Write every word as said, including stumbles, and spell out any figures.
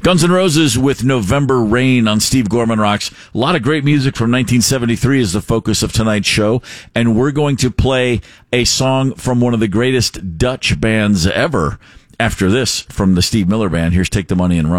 Guns N' Roses with November Rain on Steve Gorman Rocks. A lot of great music from nineteen seventy-three is the focus of tonight's show, and we're going to play a song from one of the greatest Dutch bands ever after this from the Steve Miller Band. Here's Take the Money and Run.